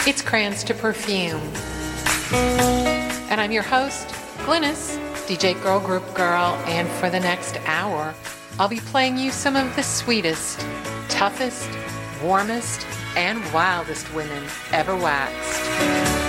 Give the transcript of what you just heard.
It's Crayons to Perfume. And I'm your host, Glynis, DJ Girl Group Girl, and for the next hour, I'll be playing you some of the sweetest, toughest, warmest, and wildest women ever waxed.